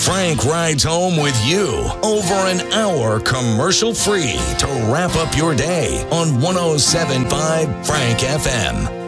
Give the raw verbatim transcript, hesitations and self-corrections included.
Frank rides home with you. Over an hour commercial free to wrap up your day on one oh seven point five Frank F M.